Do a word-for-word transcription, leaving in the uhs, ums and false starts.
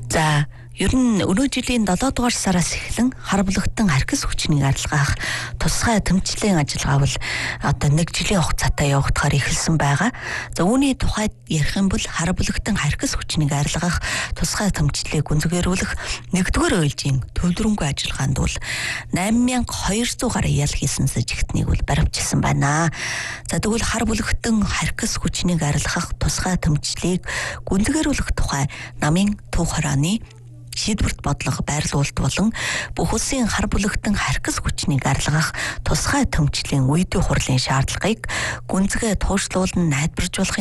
За ер нь өнөө жилийн долоо дугаар сараас эхлэн хар бүлэгтэн харькас хүчнийг арилгаах тусгай тэмцлийн ажиллагаа бол одоо нэг жилийн хугацаатай явагдахаар эхэлсэн байгаа. За үүний тухайд ярих юм бол хар бүлэгтэн харькас хүчнийг арилгаах тусгай тэмцлийг гүнзгийрүүлэх нэгдүгээр уйлжийн төвлөрөнгүй ажиллагаанд бол найман мянга хоёрдуй гаруй ял хийсэн сэжигтнийг бол баривчилсан байна. За тэгвэл хар бүлэгтэн харькас хүчнийг арилгах тусгай тэмцлийг гүнзгийрүүлэх тухай намын Төв хорооны шийдвэрт бодлого байрлуулалт болон бүх улсын хар бүлэгтэн харькас хүчнийг арилгах тусгай тэмцлийн үеийн хурлын шаардлагыг гүнзгий туушруулан найдваржуулах